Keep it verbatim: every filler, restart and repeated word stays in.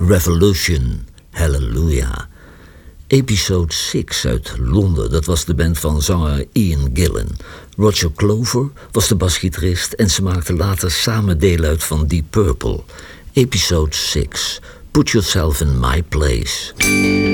Revolution, Hallelujah. Episode zes uit Londen, dat was de band van zanger Ian Gillan. Roger Clover was de basgitarist en ze maakten later samen deel uit van Deep Purple. Episode zes, Put Yourself in My Place.